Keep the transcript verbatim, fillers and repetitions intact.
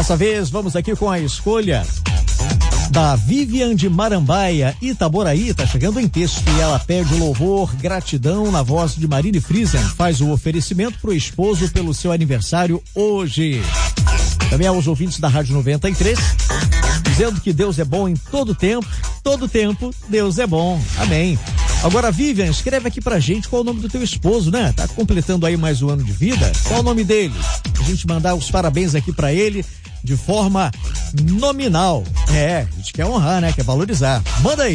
Dessa vez, vamos aqui com a escolha da Vivian de Marambaia, Itaboraí, tá chegando em texto e ela pede louvor, gratidão na voz de Marine Friesen, faz o oferecimento pro esposo pelo seu aniversário hoje. Também aos ouvintes da Rádio noventa e três, dizendo que Deus é bom em todo tempo, todo tempo Deus é bom, amém. Agora, Vivian, escreve aqui pra gente qual é o nome do teu esposo, né? Tá completando aí mais um ano de vida, qual é o nome dele? A gente mandar os parabéns aqui pra ele de forma nominal. É, a gente quer honrar, né? Quer valorizar. Manda aí.